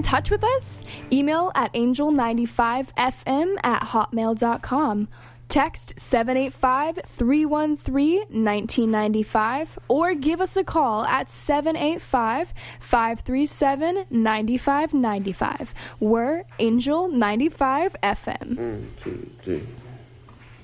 touch with us, email at angel95fm@hotmail.com. Text 785-313-1995 or give us a call at 785-537-9595. We're Angel 95 FM. 1, 2, 3.